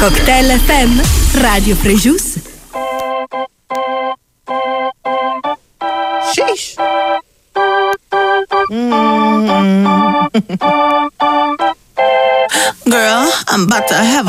Cocktail FM, Radio Frejus. Sheesh. Girl, I'm about to have